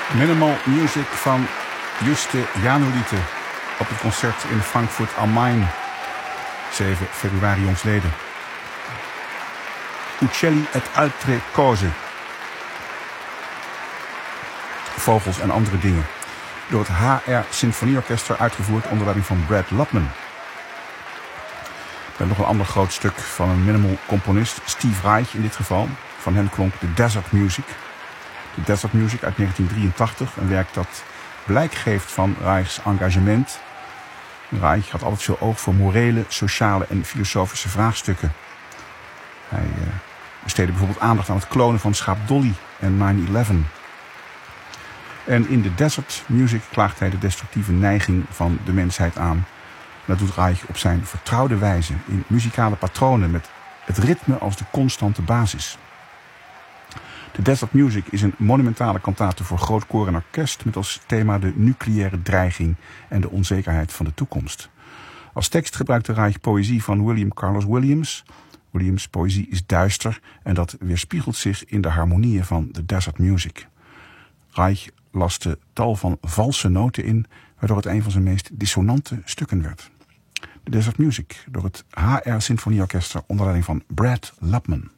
Minimal Music van Juste Janulite op het concert in Frankfurt am Main, 7 februari jongsleden. Uccelli et altre cose. Vogels en andere dingen. Door het HR Symfonieorkester uitgevoerd onder leiding van Brad Lupman. Met nog een ander groot stuk van een minimal componist, Steve Reich in dit geval. Van hen klonk The Desert Music. The Desert Music uit 1983, een werk dat blijk geeft van Reichs engagement. Reich had altijd veel oog voor morele, sociale en filosofische vraagstukken. Hij besteedde bijvoorbeeld aandacht aan het klonen van schaap Dolly en 9/11. En in The Desert Music klaagt hij de destructieve neiging van de mensheid aan. Dat doet Reich op zijn vertrouwde wijze, in muzikale patronen met het ritme als de constante basis. The Desert Music is een monumentale kantate voor groot koor en orkest met als thema de nucleaire dreiging en de onzekerheid van de toekomst. Als tekst gebruikte Reich poëzie van William Carlos Williams. Williams' poëzie is duister en dat weerspiegelt zich in de harmonieën van The Desert Music. Reich laste tal van valse noten in, waardoor het een van zijn meest dissonante stukken werd. The Desert Music door het HR Symfonieorkester onder leiding van Brad Lupman.